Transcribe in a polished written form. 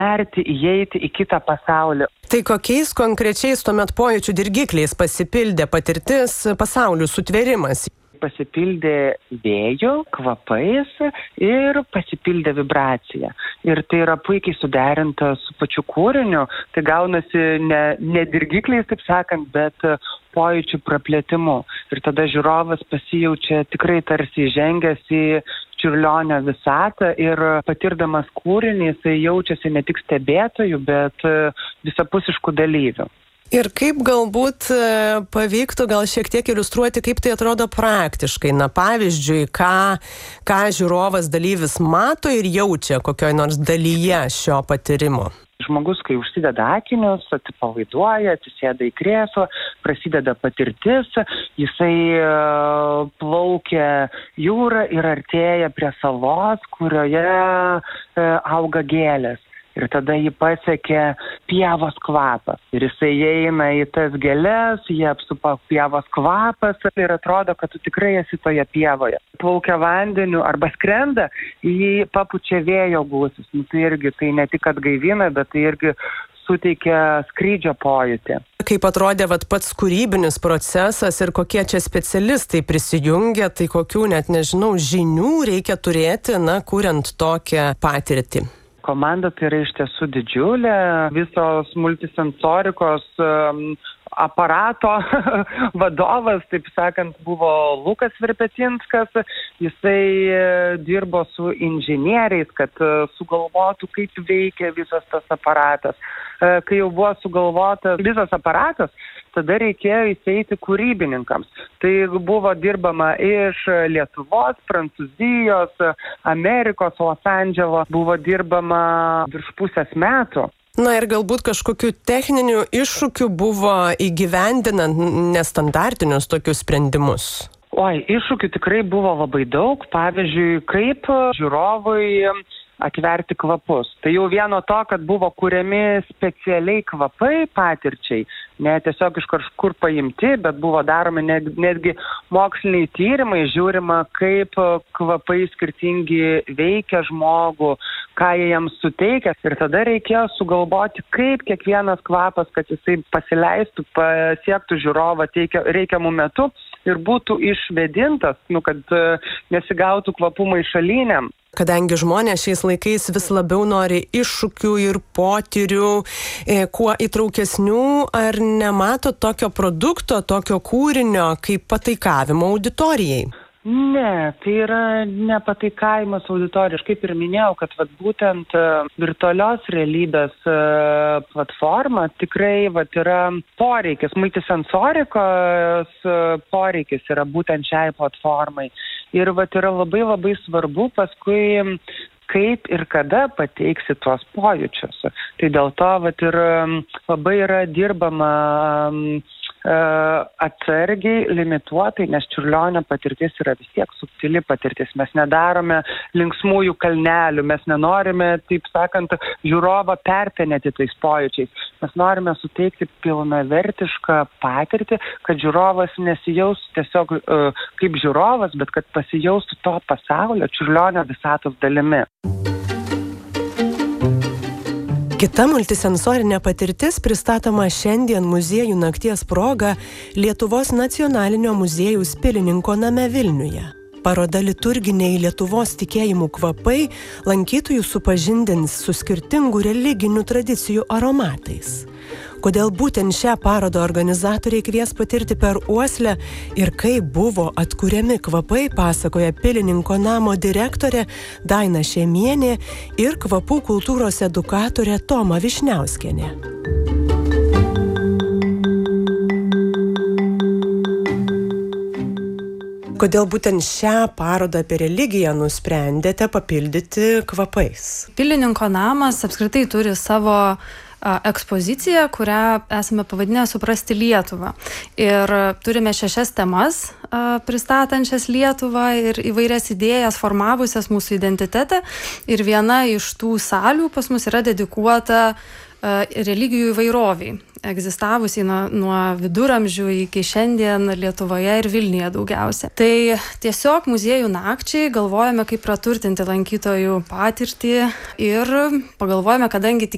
nerti, įeiti į kitą pasaulį. Tai kokiais konkrečiais tuomet pojūčių dirgikliais pasipildė patirtis pasaulių sutvėrimas? Pasipildė vėjo, kvapais ir pasipildė vibracija. Ir tai yra puikiai suderinta su pačiu kūriniu. Tai gaunasi ne dirgikliais, taip sakant, bet pojūčių praplėtimu. Ir tada žiūrovas pasijaučia tikrai tarsi žengęs į Čiurlionio visatą ir patirdamas kūrinį, jisai jaučiasi ne tik stebėtojų, bet visapusiškų dalyvių. Ir kaip galbūt pavyktų gal šiek tiek iliustruoti, kaip tai atrodo praktiškai. Na, pavyzdžiui, ką žiūrovas dalyvis mato ir jaučia kokioj nors dalyje šio patyrimo. Žmogus, kai užsideda akinius, atsipalaiduoja, atsisėda į krėslą, prasideda patirtis, jisai plaukia jūrą ir artėja prie salos, kurioje auga gėlės. Ir tada jį pasiekia pievos kvapas. Ir jisai eina į tas gėles, jie apsupa pievos kvapas ir atrodo, kad tu tikrai esi toje pievoje. Plaukia vandeniu arba skrenda, jį papučia vėjo gūsis. Tai irgi tai ne tik atgaivina, bet tai irgi suteikia skrydžio pojūtį. Kaip atrodė pats kūrybinis procesas ir kokie čia specialistai prisijungia, tai kokių net nežinau žinių reikia turėti, kuriant tokią patirtį. Komanda tai yra iš tiesų didžiulė, visos multisensorikos aparato vadovas, taip sakant, buvo Lukas Verpetinskas. Jisai dirbo su inžinieriais, kad sugalvotų, kaip veikia visas tas aparatas. Kai jau buvo sugalvotas visas aparatas, tada reikėjo įeiti kūrybininkams. Tai buvo dirbama iš Lietuvos, Prancūzijos, Amerikos, Los Andželo, buvo dirbama virš pusės metų. Na ir galbūt kažkokių techninių iššūkių buvo įgyvendinant nestandartinius tokius sprendimus. Iššūkių tikrai buvo labai daug. Pavyzdžiui, kaip žiūrovui atverti kvapus. Tai jau vieno to, kad buvo kuriami specialiai kvapai patirčiai, ne tiesiog iš kažkur paimti, bet buvo daromi netgi moksliniai tyrimai, žiūrima, kaip kvapai skirtingi veikia žmogų, ką jie jiems suteikia. Ir tada reikėjo sugalvoti, kaip kiekvienas kvapas, kad jisai pasileistų, pasiektų žiūrovą reikiamų metu ir būtų išvedintas, kad nesigautų kvapų maišalynėm. Kadangi žmonės šiais laikais vis labiau nori iššūkių ir potyrių, kuo įtraukesnių, ar nemato tokio produkto, tokio kūrinio kaip pataikavimo auditorijai? Ne, tai yra nepataikavimas auditorijai. Aš kaip ir minėjau, kad būtent virtualios realybės platforma tikrai yra poreikis, multisensorikos poreikis yra būtent šiai platformai. Ir yra labai labai svarbu paskui, kaip ir kada pateiksi tuos pojūčius. Tai dėl to ir labai yra dirbama atsargiai, limituotai, nes Čiurlionio patirtis yra vis tiek subtili patirtis. Mes nedarome linksmųjų kalnelių, mes nenorime, taip sakant, žiūrovą perpenėti tais pojūčiais. Mes norime suteikti pilnavertišką patirtį, kad žiūrovas nesijaustų tiesiog kaip žiūrovas, bet kad pasijaustų to pasaulio Čiurlionio visatos dalimi. Kita multisensorinė patirtis pristatoma šiandien muziejų nakties proga Lietuvos nacionalinio muziejaus Pilininko name Vilniuje. Paroda liturginiai Lietuvos tikėjimų kvapai lankytojų supažindins su skirtingų religinių tradicijų aromatais. Kodėl būtent šią parodą organizatoriai kvies patirti per uoslę ir kaip buvo atkuriami kvapai, pasakoja Pilininko namo direktorė Daina Šemienė ir kvapų kultūros edukatorė Toma Višniauskienė. Kodėl būtent šią parodą apie religiją nusprendėte papildyti kvapais? Pilininko namas apskritai turi savo ekspoziciją, kurią esame pavadinę Suprasti Lietuvą. Ir turime 6 temas pristatančias Lietuvą ir įvairias idėjas formavusias mūsų identitetą. Ir viena iš tų salių pas mus yra dedikuota religijų įvairoviai, egzistavusiai nuo viduramžių iki šiandien Lietuvoje ir Vilniuje daugiausia. Tai tiesiog muziejų nakčiai galvojame, kaip praturtinti lankytojų patirtį ir pagalvojame, kadangi